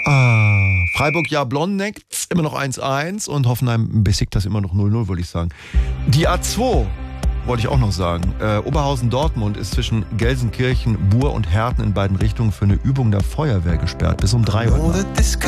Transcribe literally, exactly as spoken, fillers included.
Ah, Freiburg Jablonneck immer noch eins eins und Hoffenheim Besiktas immer noch null null, wollte ich sagen. Die A zwei wollte ich auch noch sagen. Äh, Oberhausen-Dortmund ist zwischen Gelsenkirchen, Buhr und Herten in beiden Richtungen für eine Übung der Feuerwehr gesperrt. Bis um drei Uhr.